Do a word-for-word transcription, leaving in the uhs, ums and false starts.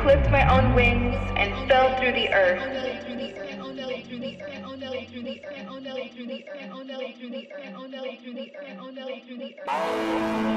clipped my own wings and fell through the earth.